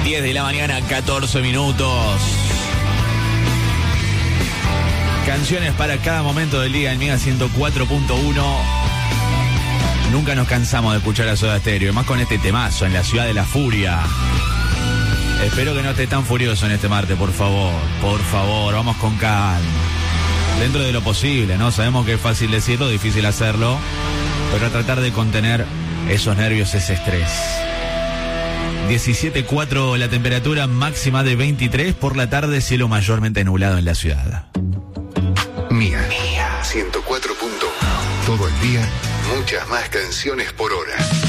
10 de la mañana, 14 minutos. Canciones para cada momento del día en Mega 104.1. Nunca nos cansamos de escuchar a Soda Stereo, más con este temazo en la ciudad de la furia. Espero que no esté tan furioso en este martes, por favor. Por favor, vamos con calma. Dentro de lo posible, ¿no? Sabemos que es fácil decirlo, difícil hacerlo, pero a tratar de contener esos nervios, ese estrés. 17.4 la temperatura, máxima de 23. Por la tarde, cielo mayormente nublado en la ciudad. Mía 104.1. Todo el día, muchas más canciones por hora.